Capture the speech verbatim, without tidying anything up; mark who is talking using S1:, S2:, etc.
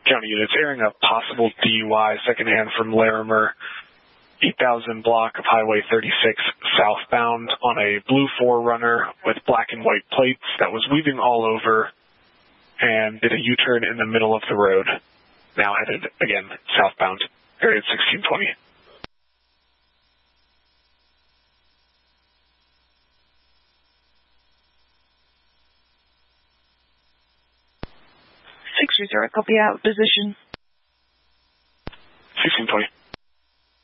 S1: County units airing a possible D U I secondhand from Larimer, eight thousand block of Highway thirty-six southbound on a blue four runner with black and white plates that was weaving all over and did a U-turn in the middle of the road. Now headed, again, southbound, area sixteen twenty.
S2: six three zero, copy out, position.
S1: sixteen twenty.